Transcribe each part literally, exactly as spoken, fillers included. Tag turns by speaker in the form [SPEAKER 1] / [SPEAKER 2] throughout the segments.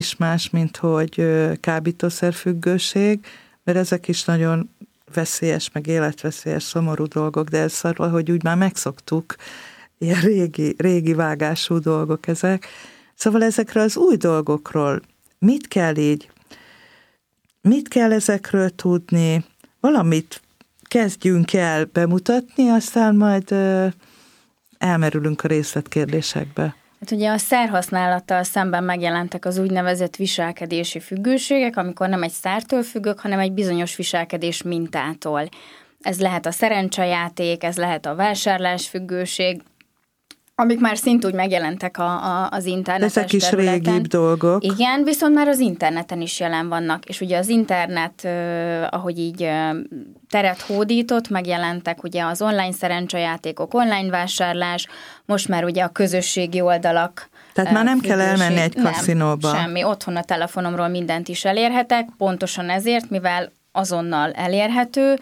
[SPEAKER 1] is más, mint hogy kábítószerfüggőség, mert ezek is nagyon veszélyes, meg életveszélyes, szomorú dolgok, de ez valahogy úgy már megszoktuk, ilyen régi, régi vágású dolgok ezek. Szóval ezekről az új dolgokról mit kell így, mit kell ezekről tudni, valamit kezdjünk el bemutatni, aztán majd elmerülünk a részletkérdésekbe.
[SPEAKER 2] Hát ugye a szerhasználattal szemben megjelentek az úgynevezett viselkedési függőségek, amikor nem egy szertől függök, hanem egy bizonyos viselkedés mintától. Ez lehet a szerencsejáték, ez lehet a vásárlásfüggőség, amik már szintúgy megjelentek a, a, az internetes
[SPEAKER 1] ezek is
[SPEAKER 2] területen.
[SPEAKER 1] régibb dolgok.
[SPEAKER 2] Igen, viszont már az interneten is jelen vannak, és ugye az internet, eh, ahogy így eh, teret hódított, megjelentek ugye az online szerencsejátékok, online vásárlás, most már ugye a közösségi oldalak.
[SPEAKER 1] Tehát már nem kell elmenni egy kaszinóba.
[SPEAKER 2] Nem, semmi, otthon a telefonomról mindent is elérhetek, pontosan ezért, mivel azonnal elérhető,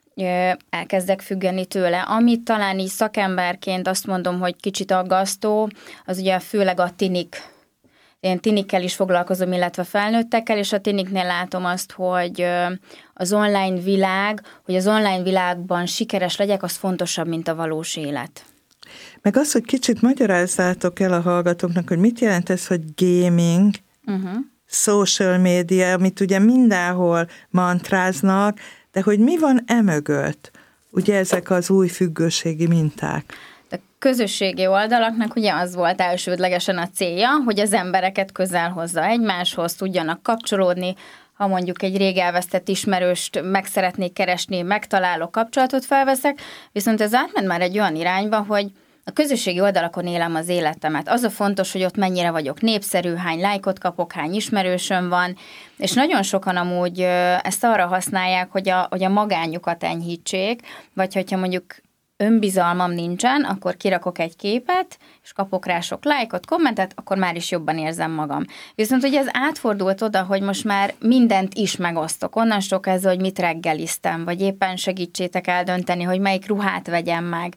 [SPEAKER 2] elkezdek függeni tőle. Amit talán így szakemberként azt mondom, hogy kicsit aggasztó, az ugye főleg a tinik. Én tinikkel is foglalkozom, illetve felnőttekkel, és a tiniknél látom azt, hogy az online világ, hogy az online világban sikeres legyek, az fontosabb, mint a valós élet.
[SPEAKER 1] Meg az, hogy kicsit magyarázzátok el a hallgatóknak, hogy mit jelent ez, hogy gaming, uh-huh. social media, amit ugye mindenhol mantráznak, de hogy mi van emögött? Ugye ezek az új függőségi minták.
[SPEAKER 2] A közösségi oldalaknak ugye az volt elsődlegesen a célja, hogy az embereket közel hozza egymáshoz, tudjanak kapcsolódni. Ha mondjuk egy rég elvesztett ismerőst meg szeretnék keresni, megtalálok, kapcsolatot felveszek, viszont ez átment már egy olyan irányba, hogy a közösségi oldalakon élem az életemet. Az a fontos, hogy ott mennyire vagyok népszerű, hány lájkot kapok, hány ismerősöm van, és nagyon sokan amúgy ezt arra használják, hogy a, hogy a magányukat enyhítsék, vagy hogyha mondjuk önbizalmam nincsen, akkor kirakok egy képet, és kapok rá sok lájkot, kommentet, akkor már is jobban érzem magam. Viszont ugye ez átfordult oda, hogy most már mindent is megosztok. Onnantól kezdve, hogy mit reggeliztem, vagy éppen segítsétek eldönteni, hogy melyik ruhát vegyem meg.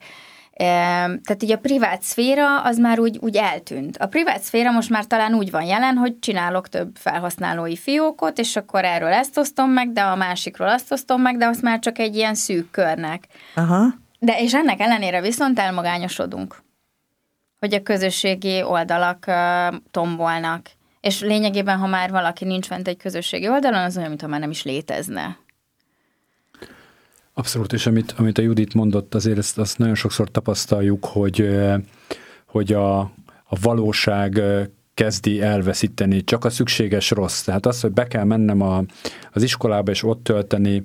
[SPEAKER 2] Tehát ugye a privát szféra az már úgy, úgy eltűnt. A privát szféra most már talán úgy van jelen, hogy csinálok több felhasználói fiókot, és akkor erről ezt osztom meg, de a másikról azt osztom meg, de az már csak egy ilyen szűk körnek.
[SPEAKER 1] Aha.
[SPEAKER 2] De és ennek ellenére viszont elmagányosodunk, hogy a közösségi oldalak uh, tombolnak. És lényegében, ha már valaki nincs fent egy közösségi oldalon, az olyan, mintha már nem is létezne.
[SPEAKER 3] Abszolút, és amit, amit a Judit mondott, azért ezt, azt nagyon sokszor tapasztaljuk, hogy, hogy a, a valóság kezdi elveszíteni csak a szükséges rossz. Tehát az, hogy be kell mennem a, az iskolába, és ott tölteni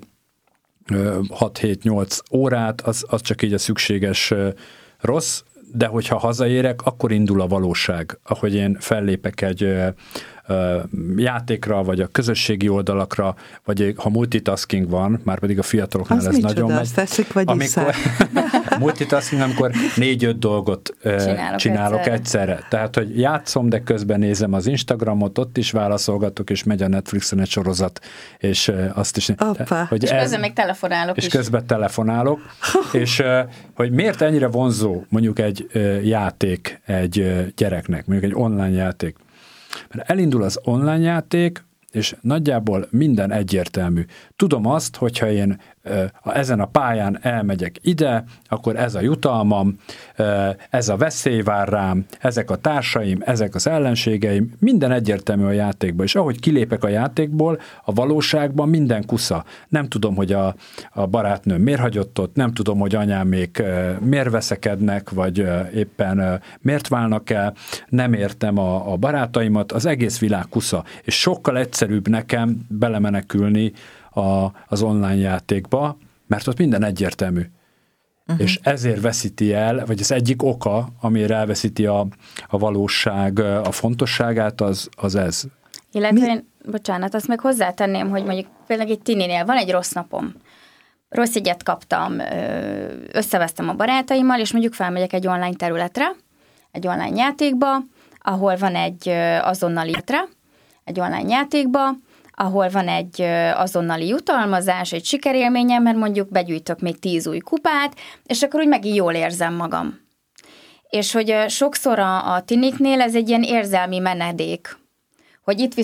[SPEAKER 3] hat-hét-nyolc órát, az, az csak így a szükséges rossz, de hogyha hazaérek, akkor indul a valóság, ahogy én fellépek egy játékra, vagy a közösségi oldalakra, vagy ha multitasking van, már pedig a fiataloknál az ez nagyon megy.
[SPEAKER 1] Az teszik, vagy
[SPEAKER 3] amikor multitasking, amikor négy-öt dolgot csinálok, csinálok egyszerre. egyszerre. Tehát, hogy játszom, de közben nézem az Instagramot, ott is válaszolgatok, és megy a Netflixen egy sorozat, és azt is...
[SPEAKER 2] Tehát, hogy és ez, közben még telefonálok
[SPEAKER 3] és
[SPEAKER 2] is.
[SPEAKER 3] És közben telefonálok, és hogy miért ennyire vonzó mondjuk egy játék egy gyereknek, mondjuk egy online játék. Mert elindul az online játék, és nagyjából minden egyértelmű. Tudom azt, hogyha én ezen a pályán elmegyek ide, akkor ez a jutalmam, ez a veszély vár rám, ezek a társaim, ezek az ellenségeim, minden egyértelmű a játékban. És ahogy kilépek a játékból, a valóságban minden kusza. Nem tudom, hogy a, a barátnőm miért hagyott ott, nem tudom, hogy anyámék miért veszekednek, vagy éppen miért válnak el, nem értem a, a barátaimat, az egész világ kusza. És sokkal egyszerűbb nekem belemenekülni A, az online játékba, mert ott minden egyértelmű. Uh-huh. És ezért veszíti el, vagy az egyik oka, amire elveszíti a, a valóság a fontosságát, az, az ez.
[SPEAKER 2] Illetve én, bocsánat, azt meg hozzátenném, hogy mondjuk például egy tininél van egy rossz napom. Rossz jegyet kaptam, összevesztem a barátaimmal, és mondjuk felmegyek egy online területre, egy online játékba, ahol van egy azonnali játékra, egy online játékba, ahol van egy azonnali jutalmazás, egy sikerélményem, mert mondjuk begyűjtök még tíz új kupát, és akkor úgy megint jól érzem magam. És hogy sokszor a, a tiniknél ez egy ilyen érzelmi menedék, hogy itt